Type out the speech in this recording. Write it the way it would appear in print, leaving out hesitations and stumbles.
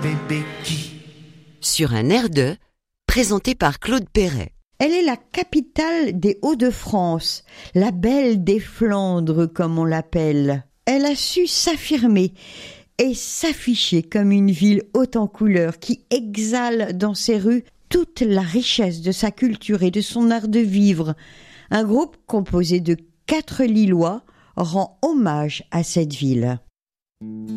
bébé qui? Sur un air de, présenté par Claude Perret. Elle est la capitale des Hauts-de-France, la belle des Flandres comme on l'appelle. Elle a su s'affirmer et s'afficher comme une ville haute en couleurs qui exhale dans ses rues toute la richesse de sa culture et de son art de vivre. Un groupe composé de 4 Lillois rend hommage à cette ville.